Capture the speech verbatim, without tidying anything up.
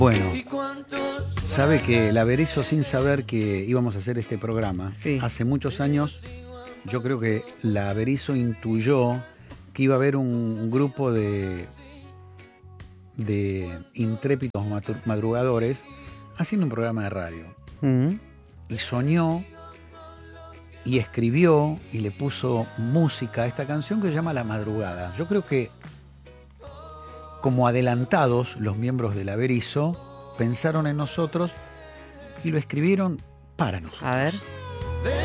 Bueno, sabe que la Berizo, sin saber que íbamos a hacer este programa, Sí. hace muchos años, yo creo que la Berizo intuyó que iba a haber un, un grupo de, de intrépidos matu- madrugadores haciendo un programa de radio. Mm. Y soñó y escribió y le puso música a esta canción que se llama La Madrugada. Yo creo que, como adelantados, los miembros de la Berizo pensaron en nosotros y lo escribieron para nosotros. A ver.